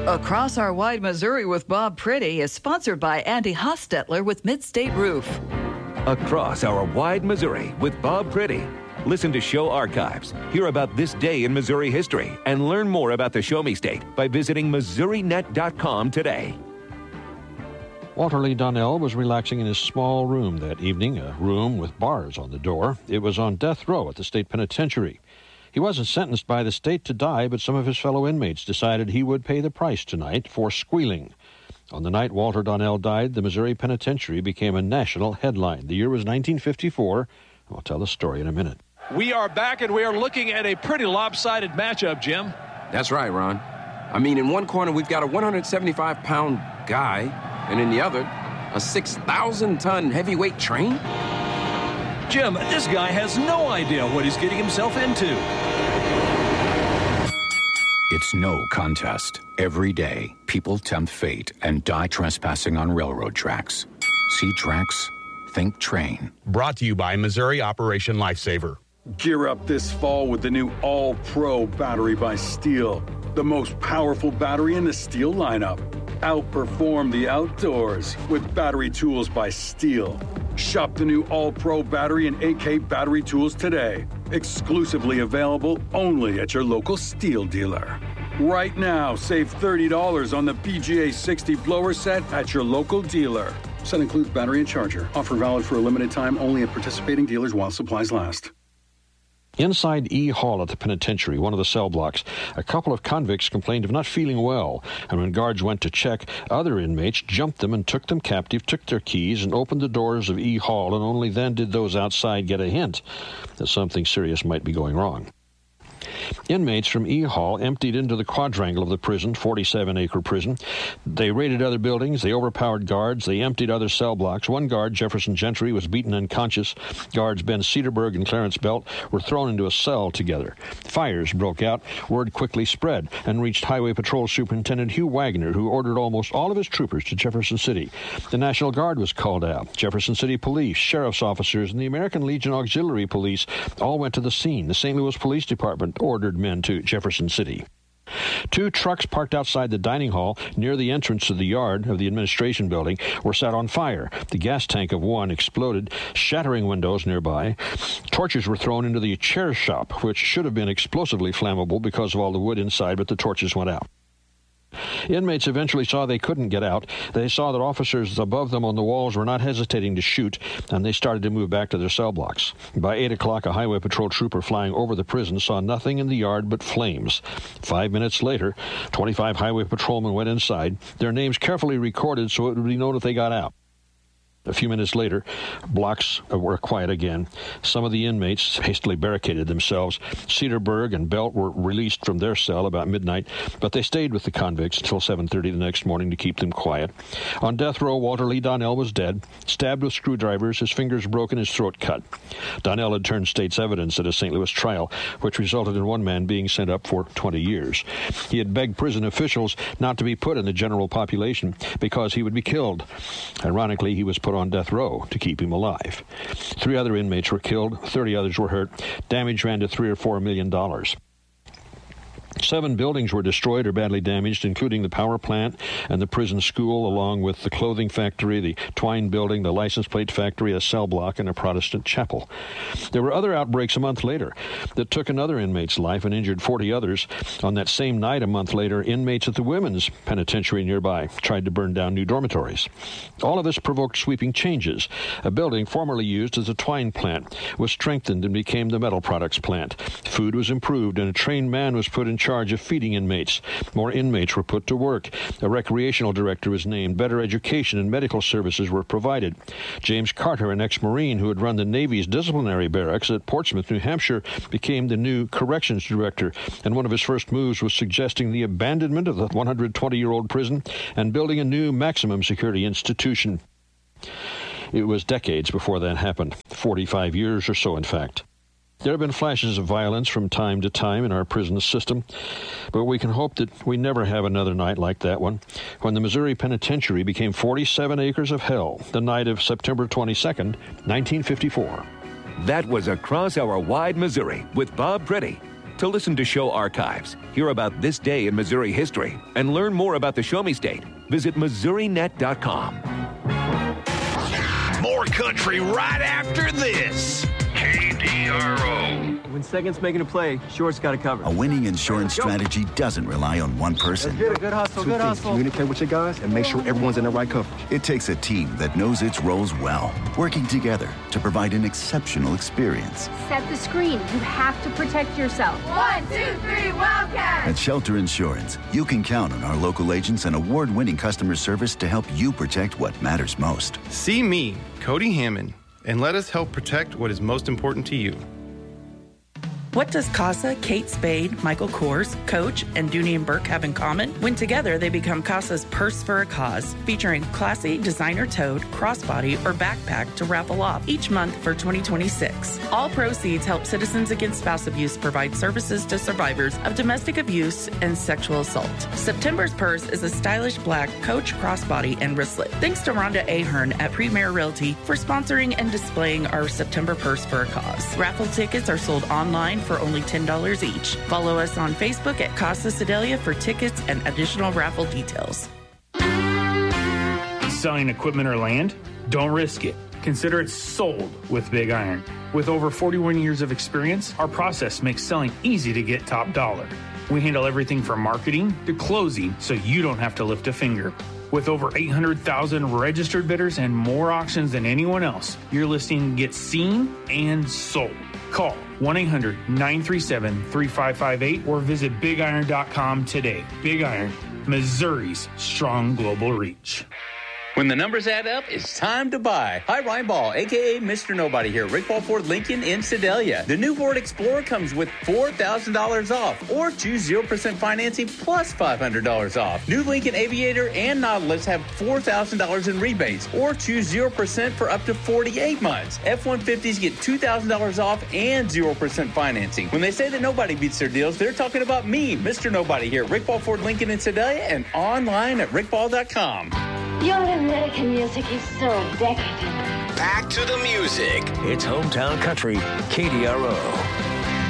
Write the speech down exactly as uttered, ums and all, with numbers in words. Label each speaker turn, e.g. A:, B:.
A: Across Our Wide Missouri with Bob Pretty is sponsored by Andy Hostetler with Midstate Roof.
B: Across Our Wide Missouri with Bob Pretty. Listen to show archives, hear about this day in Missouri history, and learn more about the Show Me State by visiting Missouri Net dot com today.
C: Walter Lee Donnell was relaxing in his small room that evening, a room with bars on the door. It was on death row at the state penitentiary. He wasn't sentenced by the state to die, but some of his fellow inmates decided he would pay the price tonight for squealing. On the night Walter Donnell died, the Missouri Penitentiary became a national headline. The year was nineteen fifty-four. I'll tell the story in a minute.
D: We are back, and we are looking at a pretty lopsided matchup, Jim.
E: That's right, Ron. I mean, in one corner, we've got a one hundred seventy-five pound guy, and in the other, a six thousand ton heavyweight train.
D: Jim, this guy has no idea what he's getting himself into.
F: It's no contest. Every day, people tempt fate and die trespassing on railroad tracks. See tracks? Think train.
G: Brought to you by Missouri Operation Lifesaver.
H: Gear up this fall with the new All-Pro battery by Steel. The most powerful battery in the Steel lineup. Outperform the outdoors with battery tools by Steel. Shop the new All-Pro battery and A K battery tools today. Exclusively available only at your local Steel dealer. Right now, save thirty dollars on the P G A sixty blower set at your local dealer. Set includes battery and charger. Offer valid for a limited time only at participating dealers while supplies last.
C: Inside E Hall at the penitentiary, one of the cell blocks, a couple of convicts complained of not feeling well, and when guards went to check, other inmates jumped them and took them captive, took their keys, and opened the doors of E Hall, and only then did those outside get a hint that something serious might be going wrong. Inmates from E Hall emptied into the quadrangle of the prison, forty-seven acre prison. They raided other buildings, they overpowered guards, they emptied other cell blocks. One guard, Jefferson Gentry, was beaten unconscious. Guards Ben Cedarberg and Clarence Belt were thrown into a cell together. Fires broke out. Word quickly spread and reached Highway Patrol Superintendent Hugh Wagner, who ordered almost all of his troopers to Jefferson City. The National Guard was called out. Jefferson City Police, sheriff's officers, and the American Legion Auxiliary Police all went to the scene. The Saint Louis Police Department ordered men to Jefferson City. Two trucks parked outside the dining hall near the entrance to the yard of the administration building were set on fire. The gas tank of one exploded, shattering windows nearby. Torches were thrown into the chair shop, which should have been explosively flammable because of all the wood inside, but the torches went out. Inmates eventually saw they couldn't get out. They saw that officers above them on the walls were not hesitating to shoot, and they started to move back to their cell blocks. By eight o'clock, a highway patrol trooper flying over the prison saw nothing in the yard but flames. Five minutes later, twenty-five highway patrolmen went inside, their names carefully recorded so it would be known if they got out. A few minutes later, blocks were quiet again. Some of the inmates hastily barricaded themselves. Cedarberg and Belt were released from their cell about midnight, but they stayed with the convicts until seven thirty the next morning to keep them quiet. On death row, Walter Lee Donnell was dead, stabbed with screwdrivers, his fingers broken, his throat cut. Donnell had turned state's evidence at a Saint Louis trial, which resulted in one man being sent up for twenty years. He had begged prison officials not to be put in the general population because he would be killed. Ironically, he was put on death row to keep him alive. Three other inmates were killed, thirty others were hurt. Damage ran to three or four million dollars. Seven buildings were destroyed or badly damaged, including the power plant and the prison school, along with the clothing factory, the twine building, the license plate factory, a cell block, and a Protestant chapel. There were other outbreaks a month later that took another inmate's life and injured forty others. On that same night, a month later, inmates at the women's penitentiary nearby tried to burn down new dormitories. All of this provoked sweeping changes. A building formerly used as a twine plant was strengthened and became the metal products plant. Food was improved, and a trained man was put in charge charge of feeding inmates. More inmates were put to work. A recreational director was named. Better education and medical services were provided. James Carter, an ex-Marine who had run the Navy's disciplinary barracks at Portsmouth, New Hampshire, became the new corrections director, and one of his first moves was suggesting the abandonment of the one hundred twenty-year-old prison and building a new maximum security institution. It was decades before that happened, forty-five years or so, in fact. There have been flashes of violence from time to time in our prison system, but we can hope that we never have another night like that one, when the Missouri Penitentiary became forty-seven acres of hell, the night of September twenty-second, nineteen fifty-four.
B: That was Across Our Wide Missouri with Bob Pretty. To listen to show archives, hear about this day in Missouri history, and learn more about the Show Me State, visit Missouri Net dot com.
I: More country right after this. K D R O.
J: When Second's making a play, Short's got it covered.
K: A winning insurance strategy doesn't rely on one person.
J: Good, good hustle, good hustle.
L: Communicate with your guys and make sure everyone's in the right coverage.
K: It takes a team that knows its roles well, working together to provide an exceptional experience.
M: Set the screen. You have to protect yourself.
N: One, two, three, Wildcats!
K: At Shelter Insurance, you can count on our local agents and award-winning customer service to help you protect what matters most.
O: See me, Cody Hammond, and let us help protect what is most important to you.
P: What does CASA, Kate Spade, Michael Kors, Coach, and Dooney and Burke have in common? When together, they become CASA's Purse for a Cause, featuring classy, designer-toed, crossbody, or backpack to raffle off each month for twenty twenty-six. All proceeds help Citizens Against Spouse Abuse provide services to survivors of domestic abuse and sexual assault. September's purse is a stylish black Coach crossbody and wristlet. Thanks to Rhonda Ahern at Premier Realty for sponsoring and displaying our September Purse for a Cause. Raffle tickets are sold online for only ten dollars each. Follow us on Facebook at Casa Sedalia for tickets and additional raffle details.
Q: Selling equipment or land? Don't risk it. Consider it sold with Big Iron. With over forty-one years of experience, our process makes selling easy to get top dollar. We handle everything from marketing to closing, so you don't have to lift a finger. With over eight hundred thousand registered bidders and more auctions than anyone else, your listing gets seen and sold. Call one eight hundred nine three seven three five five eight or visit big iron dot com today. Big Iron, Missouri's strong global reach.
R: When the numbers add up, it's time to buy. Hi, Ryan Ball, a k a. Mister Nobody here. Rick Ball Ford Lincoln in Sedalia. The new Ford Explorer comes with four thousand dollars off or choose zero percent financing plus five hundred dollars off. New Lincoln Aviator and Nautilus have four thousand dollars in rebates or choose zero percent for up to forty-eight months. F one fifties get two thousand dollars off and zero percent financing. When they say that nobody beats their deals, they're talking about me, Mister Nobody here. Rick Ball Ford Lincoln in Sedalia and online at rick ball dot com.
S: Your American music is so decadent.
I: Back to the music. It's Hometown Country, K D R O.